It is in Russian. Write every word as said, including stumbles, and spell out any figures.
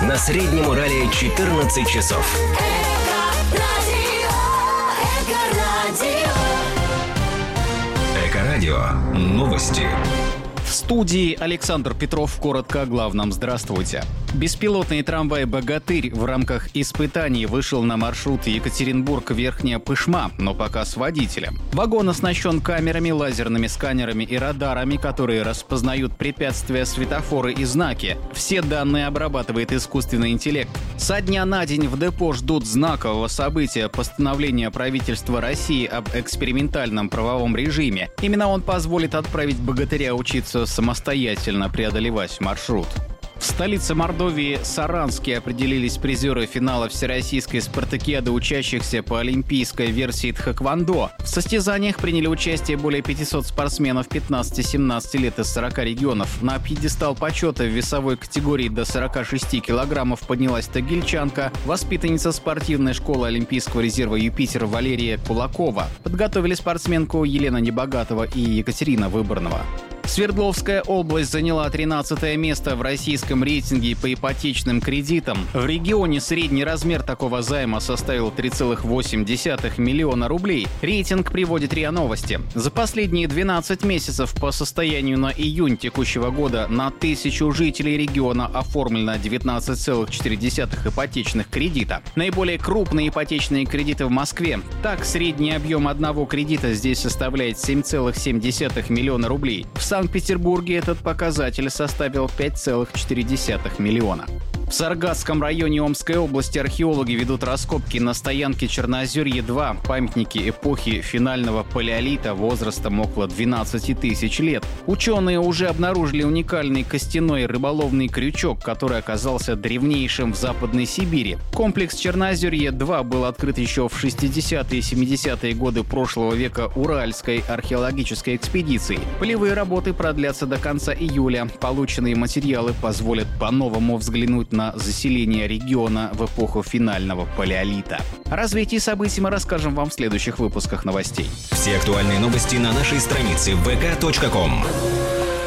На Среднем Урале четырнадцать часов. Эко-радио. Новости. В студии Александр Петров. Коротко о главном. Здравствуйте. Беспилотный трамвай «Богатырь» в рамках испытаний вышел на маршрут Екатеринбург-Верхняя Пышма, но пока с водителем. Вагон оснащен камерами, лазерными сканерами и радарами, которые распознают препятствия, светофоры и знаки. Все данные обрабатывает искусственный интеллект. Со дня на день в депо ждут знакового события — постановления правительства России об экспериментальном правовом режиме. Именно он позволит отправить «Богатыря» учиться самостоятельно преодолевать маршрут. В столице Мордовии Саранске определились призеры финала Всероссийской спартакиады учащихся по олимпийской версии тхэквондо. В состязаниях приняли участие более пятисот спортсменов пятнадцати-семнадцати лет из сорока регионов. На пьедестал почета в весовой категории до сорока шести килограммов поднялась тагильчанка, воспитанница спортивной школы Олимпийского резерва «Юпитер» Валерия Кулакова. Подготовили спортсменку Елена Небогатова и Екатерина Выборнова. Свердловская область заняла тринадцатое место в российском рейтинге по ипотечным кредитам. В регионе средний размер такого займа составил три целых восемь десятых миллиона рублей. Рейтинг приводит РИА Новости. За последние двенадцать месяцев по состоянию на июнь текущего года на тысячу жителей региона оформлено девятнадцать целых четыре десятых ипотечных кредита. Наиболее крупные ипотечные кредиты в Москве. Так, средний объем одного кредита здесь составляет семь целых семь десятых миллиона рублей. В Санкт-Петербурге этот показатель составил пять целых четыре десятых миллиона. В Саргатском районе Омской области археологи ведут раскопки на стоянке Чернозерье-два, памятники эпохи финального палеолита возрастом около двенадцати тысяч лет. Ученые уже обнаружили уникальный костяной рыболовный крючок, который оказался древнейшим в Западной Сибири. Комплекс Чернозерье-два был открыт еще в шестидесятые и семидесятые годы прошлого века Уральской археологической экспедицией. Полевые работы продлятся до конца июля. Полученные материалы позволят по-новому взглянуть на заселение региона в эпоху финального палеолита. О развитии событий мы расскажем вам в следующих выпусках новостей. Все актуальные новости на нашей странице вэ ка точка ком.